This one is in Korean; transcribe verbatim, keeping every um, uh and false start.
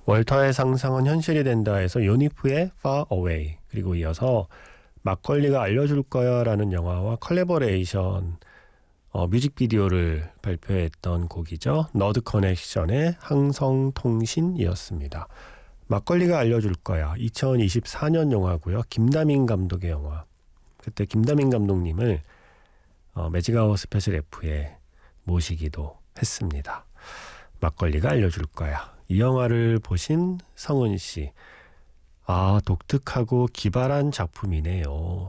월터의 상상은 현실이 된다에서 요니프의 Far Away, 그리고 이어서 막걸리가 알려줄 거야 라는 영화와 컬래버레이션 어, 뮤직비디오를 발표했던 곡이죠. 너드 커넥션의 항성통신이었습니다. 막걸리가 알려줄 거야 이천이십사 년 영화고요. 김다민 감독의 영화. 그때 김다민 감독님을 어, 매직아워 스페셜 F에 모시기도 했습니다. 막걸리가 알려줄 거야. 이 영화를 보신 성은 씨, 아 독특하고 기발한 작품이네요.